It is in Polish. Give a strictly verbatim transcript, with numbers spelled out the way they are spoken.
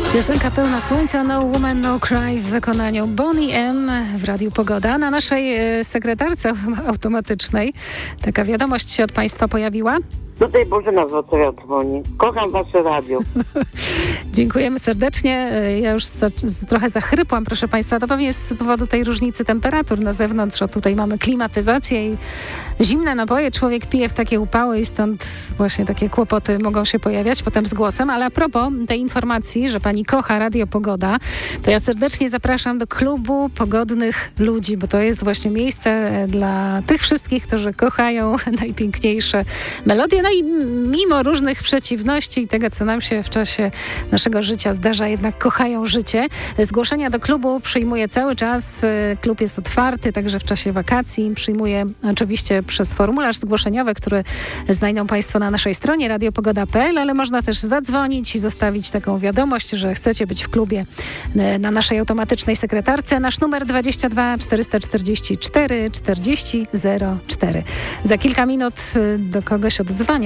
Piosenka pełna słońca, No Woman, No Cry w wykonaniu Boney M w Radiu Pogoda. Na naszej sekretarce automatycznej taka wiadomość się od Państwa pojawiła. Tutaj Bożena z Wrocławia dzwoni. Kocham wasze radio. Dziękujemy serdecznie. Ja już za, z, trochę zachrypłam, proszę Państwa. To pewnie jest z powodu tej różnicy temperatur na zewnątrz. O, tutaj mamy klimatyzację i zimne napoje. Człowiek pije w takie upały i stąd właśnie takie kłopoty mogą się pojawiać potem z głosem. Ale a propos tej informacji, że Pani kocha Radio Pogoda, to ja serdecznie zapraszam do klubu pogodnych ludzi, bo to jest właśnie miejsce dla tych wszystkich, którzy kochają najpiękniejsze melodie. No i mimo różnych przeciwności i tego, co nam się w czasie naszego życia zdarza, jednak kochają życie. Zgłoszenia do klubu przyjmuję cały czas. Klub jest otwarty, także w czasie wakacji. Przyjmuję oczywiście przez formularz zgłoszeniowy, który znajdą Państwo na naszej stronie radiopogoda kropka p l, ale można też zadzwonić i zostawić taką wiadomość, że chcecie być w klubie na naszej automatycznej sekretarce. Nasz numer dwadzieścia dwa czterysta czterdzieści cztery czterdzieści zero cztery. Za kilka minut do kogoś oddzwonię.